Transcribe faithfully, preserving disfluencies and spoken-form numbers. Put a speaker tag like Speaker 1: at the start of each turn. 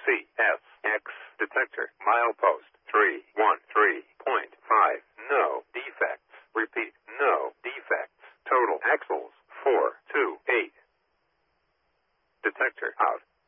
Speaker 1: C S X detector milepost three one three point five. No defects. Repeat, no defects. Total axles four two eight. Detector out.